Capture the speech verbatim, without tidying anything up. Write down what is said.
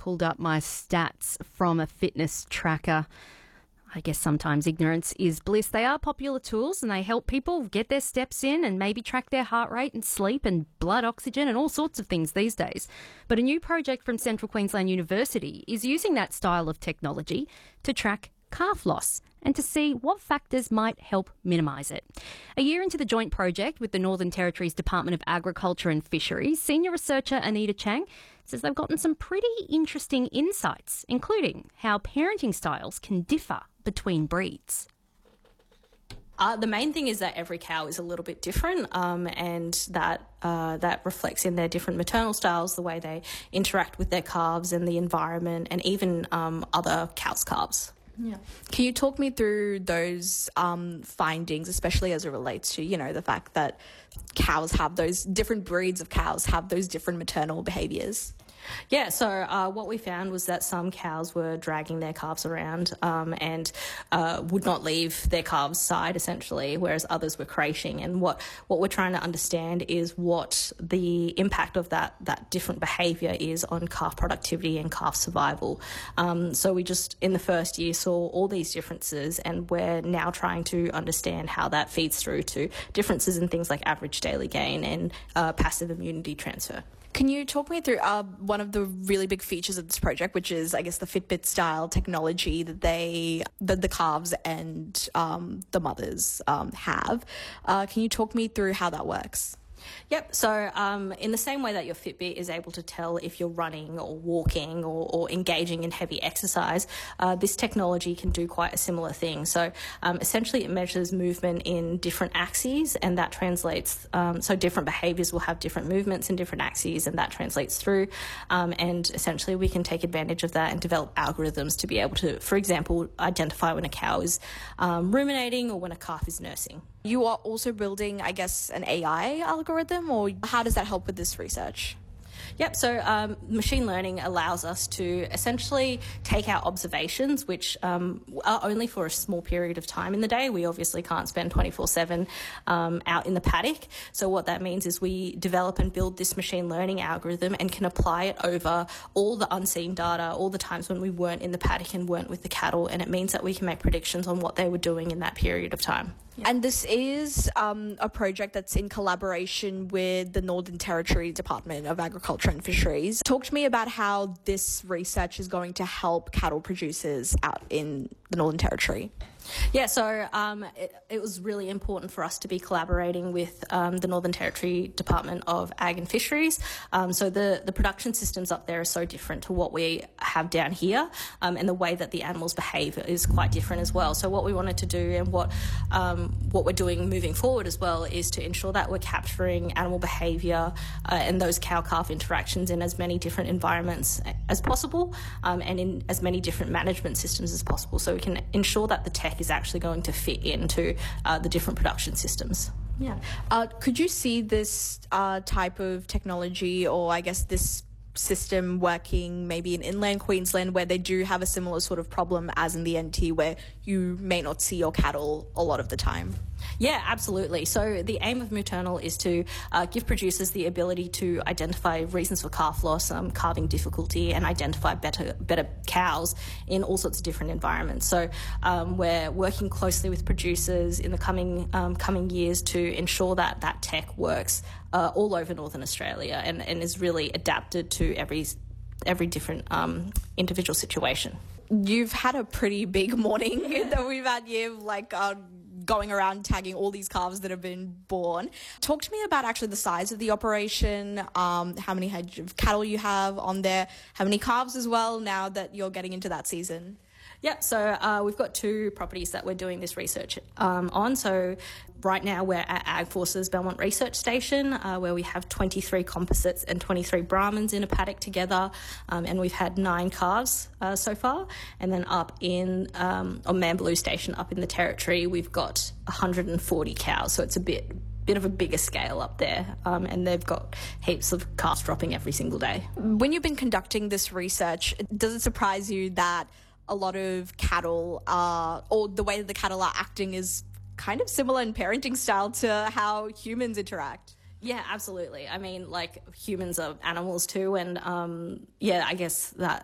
pulled up my stats from a fitness tracker. I guess sometimes ignorance is bliss. They are popular tools and they help people get their steps in and maybe track their heart rate and sleep and blood oxygen and all sorts of things these days. But a new project from Central Queensland University is using that style of technology to track calf loss and to see what factors might help minimise it. A year into the joint project with the Northern Territory's Department of Agriculture and Fisheries, senior researcher Anita Chang says they've gotten some pretty interesting insights, including how parenting styles can differ between breeds. Uh, the main thing is that every cow is a little bit different, um, and that uh, that reflects in their different maternal styles, the way they interact with their calves and the environment, and even um, other cows' calves. Yeah. Can you talk me through those um, findings, especially as it relates to, you know, the fact that cows have those different breeds of cows have those different maternal behaviours? Yeah, so uh, what we found was that some cows were dragging their calves around um, and uh, would not leave their calves' side, essentially, whereas others were crating. And what, what we're trying to understand is what the impact of that, that different behaviour is on calf productivity and calf survival. Um, so we just, in the first year, saw all these differences, and we're now trying to understand how that feeds through to differences in things like average daily gain and uh, passive immunity transfer. Can you talk me through uh, one of the really big features of this project, which is, I guess, the Fitbit style technology that they, that the calves and um, the mothers um, have? Uh, can you talk me through how that works? Yep, so um, in the same way that your Fitbit is able to tell if you're running or walking or, or engaging in heavy exercise, uh, this technology can do quite a similar thing. So um, essentially it measures movement in different axes, and that translates, um, so different behaviours will have different movements in different axes, and that translates through. Um, and essentially we can take advantage of that and develop algorithms to be able to, for example, identify when a cow is um, ruminating or when a calf is nursing. You are also building, I guess, an A I algorithm, or how does that help with this research? Yep, so um, machine learning allows us to essentially take our observations, which um, are only for a small period of time in the day. We obviously can't spend twenty-four seven um, out in the paddock. So what that means is we develop and build this machine learning algorithm and can apply it over all the unseen data, all the times when we weren't in the paddock and weren't with the cattle, and it means that we can make predictions on what they were doing in that period of time. Yeah. And this is um, a project that's in collaboration with the Northern Territory Department of Agriculture and Fisheries. Talk to me about how this research is going to help cattle producers out in the Northern Territory. Yeah, so um, it, it was really important for us to be collaborating with um, the Northern Territory Department of Ag and Fisheries. Um, so the, the production systems up there are so different to what we have down here, um, and the way that the animals behave is quite different as well. So what we wanted to do, and what um, what we're doing moving forward as well, is to ensure that we're capturing animal behaviour uh, and those cow-calf interactions in as many different environments as possible, um, and in as many different management systems as possible, so we can ensure that the tech is actually going to fit into uh, the different production systems. Yeah. Uh, could you see this uh, type of technology, or I guess this system, working maybe in inland Queensland, where they do have a similar sort of problem as in the N T, where you may not see your cattle a lot of the time? Yeah, absolutely. So the aim of Maternal is to uh, give producers the ability to identify reasons for calf loss, um, calving difficulty, and identify better better cows in all sorts of different environments. So um, we're working closely with producers in the coming um, coming years to ensure that that tech works uh, all over Northern Australia and, and is really adapted to every every different um, individual situation. You've had a pretty big morning that we've had here, like uh, going around tagging all these calves that have been born. Talk to me about actually the size of the operation, um, how many head of cattle you have on there, how many calves as well, now that you're getting into that season. Yeah, so uh, we've got two properties that we're doing this research um, on. So right now we're at Ag Forces Belmont Research Station, uh, where we have twenty-three composites and twenty-three Brahmins in a paddock together, um, and we've had nine calves uh, so far. And then up in um, on Mambaloo Station up in the Territory, we've got one hundred forty cows. So it's a bit bit of a bigger scale up there, um, and they've got heaps of calves dropping every single day. When you've been conducting this research, does it surprise you that a lot of cattle are, or the way that the cattle are acting is kind of similar in parenting style to how humans interact? Yeah, absolutely. I mean, like, humans are animals too, and um, yeah, I guess that